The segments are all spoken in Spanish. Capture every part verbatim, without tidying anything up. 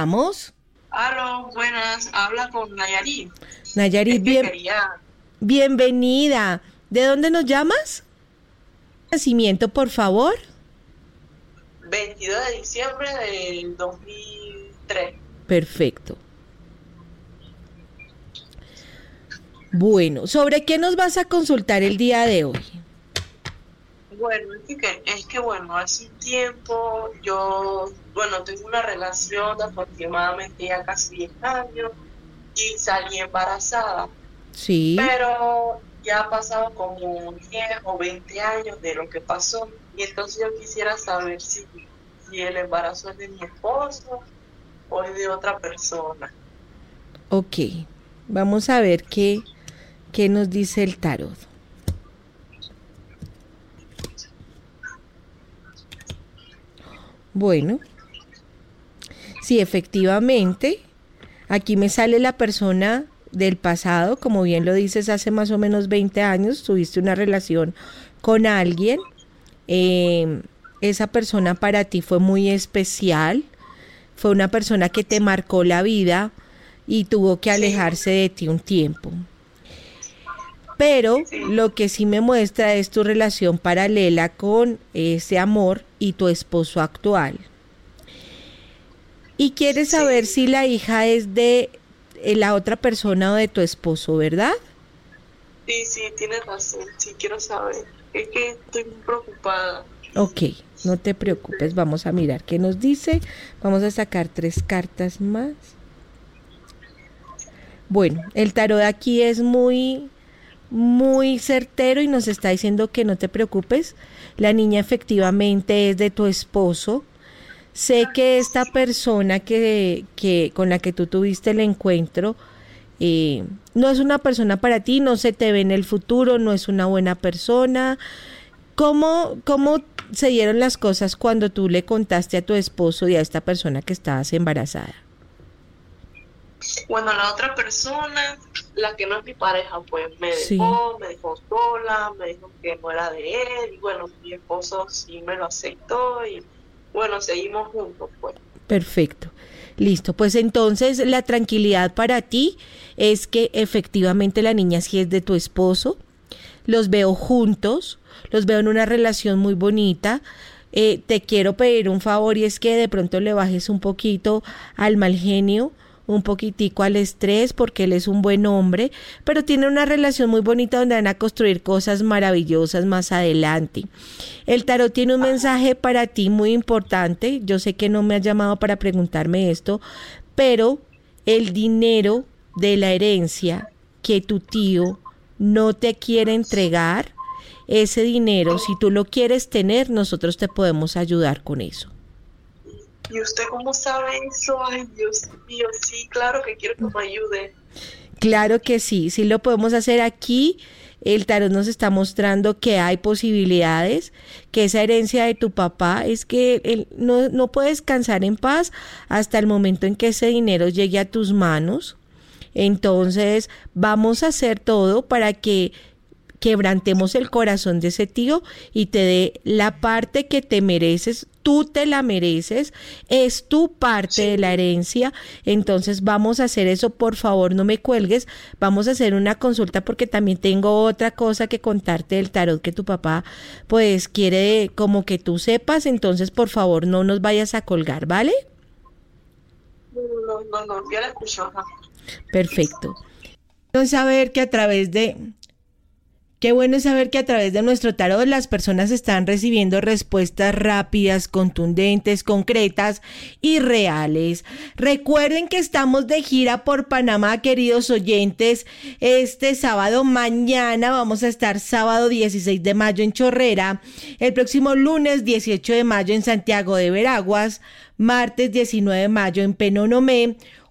hablamos? Aló, buenas, habla con Nayarit. Nayarit, Es que bien, quería bienvenida. ¿De dónde nos llamas? Nacimiento, por favor. veintidós de diciembre del dos mil tres. Perfecto. Bueno, ¿sobre qué nos vas a consultar el día de hoy? Bueno, es que, es que bueno, hace un tiempo yo, bueno, tengo una relación de aproximadamente ya casi diez años y salí embarazada, Sí. pero ya ha pasado como diez o veinte años de lo que pasó y entonces yo quisiera saber si, si el embarazo es de mi esposo o es de otra persona. Ok, vamos a ver qué, qué nos dice el tarot. Bueno, sí, efectivamente, aquí me sale la persona del pasado, como bien lo dices, hace más o menos veinte años tuviste una relación con alguien, eh, esa persona para ti fue muy especial, fue una persona que te marcó la vida y tuvo que Sí, alejarse de ti un tiempo. Pero sí, lo que sí me muestra es tu relación paralela con ese amor y tu esposo actual. Y quieres saber sí, si la hija es de eh, la otra persona o de tu esposo, ¿verdad? sí, sí, tienes razón, sí quiero saber. Es que estoy muy preocupada. Ok, no te preocupes, vamos a mirar qué nos dice. Vamos a sacar tres cartas más. Bueno, el tarot aquí es muy, muy certero y nos está diciendo que no te preocupes. La niña efectivamente es de tu esposo. Sé que esta persona que, que con la que tú tuviste el encuentro eh, no es una persona para ti, no se te ve en el futuro, no es una buena persona. ¿Cómo, cómo se dieron las cosas cuando tú le contaste a tu esposo y a esta persona que estabas embarazada? Bueno, la otra persona, la que no es mi pareja, pues me Sí, dejó, me dejó sola, me dijo que no era de él, y bueno, mi esposo sí me lo aceptó, y bueno, seguimos juntos, pues. perfecto. Listo, pues entonces la tranquilidad para ti es que efectivamente la niña sí es de tu esposo. Los veo juntos, los veo en una relación muy bonita. Eh, te quiero pedir un favor y es que de pronto le bajes un poquito al mal genio, un poquitico al estrés, porque él es un buen hombre, pero tiene una relación muy bonita donde van a construir cosas maravillosas más adelante. El tarot tiene un mensaje para ti muy importante. Yo sé que no me has llamado para preguntarme esto, pero el dinero de la herencia que tu tío no te quiere entregar, ese dinero, si tú lo quieres tener, nosotros te podemos ayudar con eso. ¿Y usted cómo sabe eso? Ay, Dios mío, sí, claro que quiero que me ayude. Claro que sí, sí lo podemos hacer aquí. El tarot nos está mostrando que hay posibilidades, que esa herencia de tu papá es que él no, no puede descansar en paz hasta el momento en que ese dinero llegue a tus manos. Entonces, vamos a hacer todo para que quebrantemos el corazón de ese tío y te dé la parte que te mereces, tú te la mereces, es tu parte de la Sí, herencia, entonces vamos a hacer eso, por favor no me cuelgues, vamos a hacer una consulta porque también tengo otra cosa que contarte del tarot que tu papá pues quiere como que tú sepas, entonces por favor no nos vayas a colgar, ¿vale? no, no, no, no, ya la escucho. Ajá. Perfecto. Entonces saber que a través de Qué bueno es saber que a través de nuestro tarot las personas están recibiendo respuestas rápidas, contundentes, concretas y reales. Recuerden que estamos de gira por Panamá, queridos oyentes. Este sábado, mañana, vamos a estar sábado dieciséis de mayo en Chorrera, el próximo lunes dieciocho de mayo en Santiago de Veraguas, martes diecinueve de mayo en Penonomé,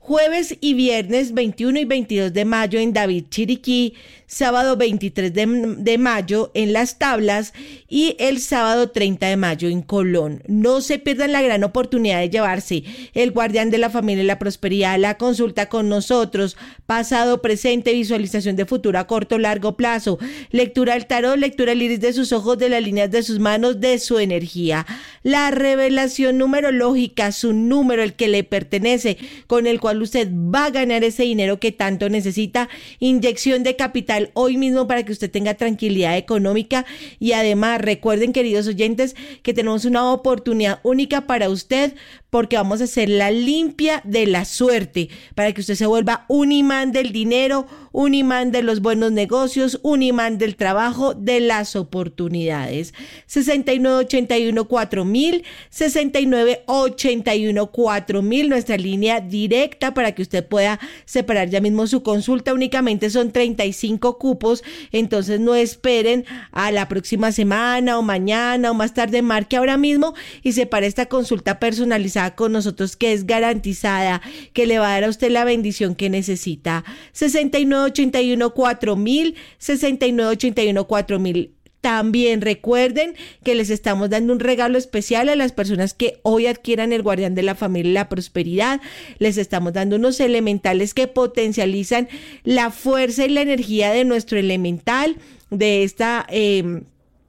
Jueves y viernes veintiuno y veintidós de mayo en David Chiriquí, sábado veintitrés de, de mayo en Las Tablas y el sábado treinta de mayo en Colón. No se pierdan la gran oportunidad de llevarse el Guardián de la Familia y la Prosperidad, la consulta con nosotros, pasado, presente, visualización de futuro a corto, largo plazo, lectura del tarot, lectura del iris de sus ojos, de las líneas de sus manos, de su energía, la revelación numerológica, su número, el que le pertenece, con el cual usted va a ganar ese dinero que tanto necesita, inyección de capital hoy mismo para que usted tenga tranquilidad económica. Y además recuerden, queridos oyentes, que tenemos una oportunidad única para usted, porque vamos a hacer la limpia de la suerte para que usted se vuelva un imán del dinero, un imán de los buenos negocios, un imán del trabajo, de las oportunidades. sesenta y nueve ochenta y uno cuatro mil, sesenta y nueve ochenta y uno cuatro mil, nuestra línea directa para que usted pueda separar ya mismo su consulta. Únicamente son treinta y cinco cupos, entonces no esperen a la próxima semana o mañana o más tarde, marque ahora mismo y separe esta consulta personalizada con nosotros, que es garantizada, que le va a dar a usted la bendición que necesita. sesenta y nueve ochenta y uno cuatro mil, sesenta y nueve ochenta y uno cuatro mil. También recuerden que les estamos dando un regalo especial a las personas que hoy adquieran el Guardián de la Familia y la Prosperidad. Les estamos dando unos elementales que potencializan la fuerza y la energía de nuestro elemental, de esta eh,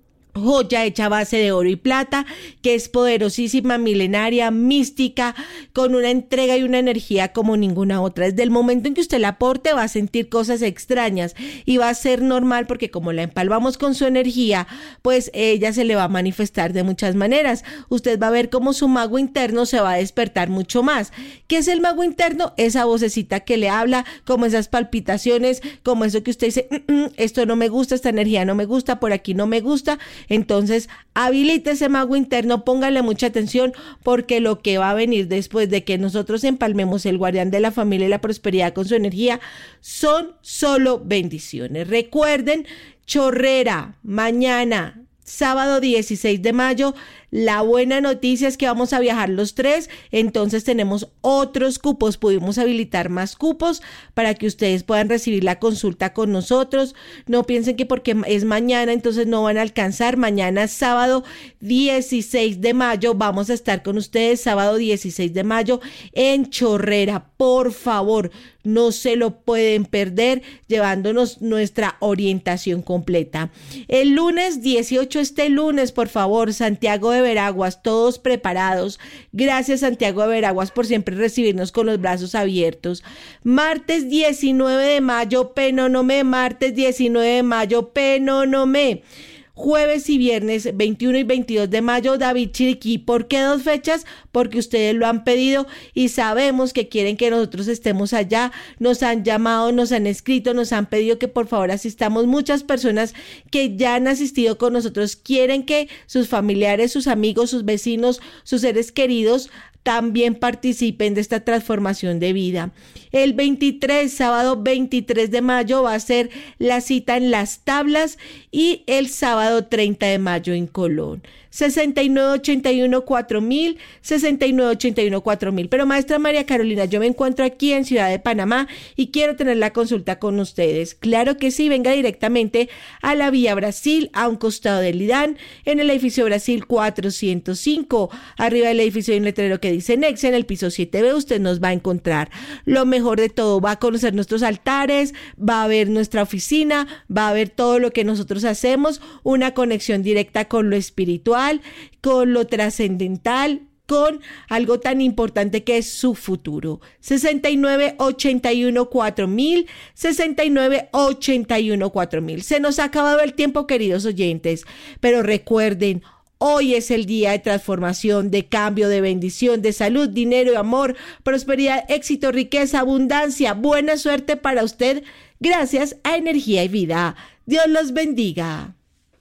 joya hecha a base de oro y plata, que es poderosísima, milenaria, mística, con una entrega y una energía como ninguna otra. Desde el momento en que usted la aporte va a sentir cosas extrañas y va a ser normal, porque como la empalmamos con su energía, pues ella se le va a manifestar de muchas maneras. Usted va a ver cómo su mago interno se va a despertar mucho más. ¿Qué es el mago interno? Esa vocecita que le habla, como esas palpitaciones, como eso que usted dice, mm, mm, esto no me gusta, esta energía no me gusta, por aquí no me gusta. Entonces, habilite ese mago interno, póngale mucha atención, porque lo que va a venir después de que nosotros empalmemos el Guardián de la Familia y la Prosperidad con su energía son solo bendiciones. Recuerden, Chorrera, mañana, sábado dieciséis de mayo, la buena noticia es que vamos a viajar los tres, entonces tenemos otros cupos, pudimos habilitar más cupos para que ustedes puedan recibir la consulta con nosotros. No piensen que porque es mañana entonces no van a alcanzar. Mañana sábado dieciséis de mayo vamos a estar con ustedes, sábado dieciséis de mayo en Chorrera. Por favor, no se lo pueden perder, llevándonos nuestra orientación completa. El lunes dieciocho, este lunes, por favor, Santiago de Veraguas, todos preparados. Gracias, Santiago de Veraguas, por siempre recibirnos con los brazos abiertos. Martes diecinueve de mayo, Penonomé, martes diecinueve de mayo, Penonomé. Jueves y viernes veintiuno y veintidós de mayo, David Chiriquí. ¿Por qué dos fechas? Porque ustedes lo han pedido y sabemos que quieren que nosotros estemos allá. Nos han llamado, nos han escrito, nos han pedido que por favor asistamos. Muchas personas que ya han asistido con nosotros quieren que sus familiares, sus amigos, sus vecinos, sus seres queridos también participen de esta transformación de vida. El veintitrés, sábado veintitrés de mayo, va a ser la cita en Las Tablas y el sábado treinta de mayo en Colón. sesenta y nueve ochenta y uno cuatro mil, sesenta y nueve ochenta y uno cuatro mil. Pero maestra María Carolina, yo me encuentro aquí en Ciudad de Panamá y quiero tener la consulta con ustedes. Claro que sí, venga directamente a la Vía Brasil, a un costado del Lidán, en el edificio Brasil cuatrocientos cinco. Arriba del edificio hay un letrero que dice Nexa, en el piso siete B usted nos va a encontrar. Lo mejor de todo, va a conocer nuestros altares, va a ver nuestra oficina, va a ver todo lo que nosotros hacemos, una conexión directa con lo espiritual, con lo trascendental, con algo tan importante que es su futuro. sesenta y nueve ochenta y uno cuatro mil, sesenta y nueve ochenta y uno cuatro mil. Se nos ha acabado el tiempo, queridos oyentes, pero recuerden, hoy es el día de transformación, de cambio, de bendición, de salud, dinero y amor, prosperidad, éxito, riqueza, abundancia, buena suerte para usted, gracias a Energía y Vida. Dios los bendiga.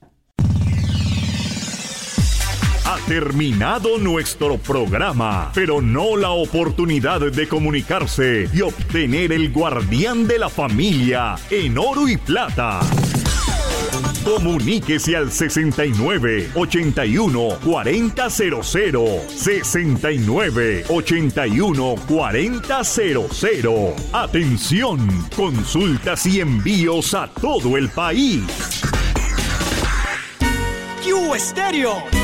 Ha terminado nuestro programa, pero no la oportunidad de comunicarse y obtener el Guardián de la Familia en oro y plata. Comuníquese al sesenta y nueve, ochenta y uno, cuarenta cero cero. sesenta y nueve, ochenta y uno, cuarenta cero cero. Atención, consultas y envíos a todo el país. Q Estéreo.